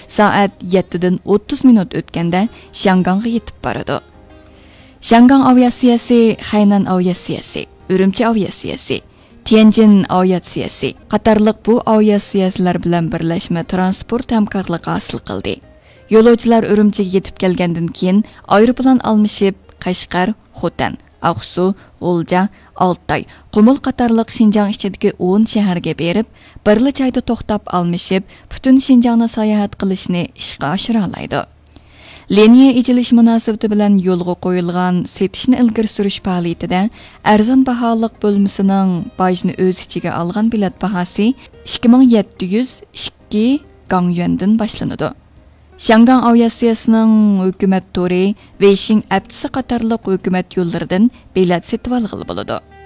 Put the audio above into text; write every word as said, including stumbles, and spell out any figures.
soat yettidan o'ttiz minut o'tganda Shanganga yetib boradi. Shangang aviatsiyasi, Haynan aviatsiyasi, Urumchi aviatsiyasi, Tianjin aviatsiyasi qatorliq bu aviatsiyalar bilan birlashma transport hamkorligi hosil qildi. Yo'lovchilar Urumchiga yetib kelgandan keyin aeroplan almashib Qashqar, Xotan, Aqsu, G'ulja, Altay, Qumul qatorliq Xinjiang ichidagi o'n shaharga berib, birli joyda to'xtab almashib, butun Xinjiangni sayohat qilishni ishga oshira oladi. Liniya ijilish munosabati bilan yo'lga qo'yilgan setishni ilgari surish faoliyatida arzon baholiq bo'lmasining bajni o'z ichiga olgan bilet bahosi ikki ming yetti yuz ikki gangyuandan boshlanadi. Shangang aviatsiyasining hukumat to'ri Weishing aptisi qatorliq hukumat yo'llaridan bilet setib olg'ili bo'ladi.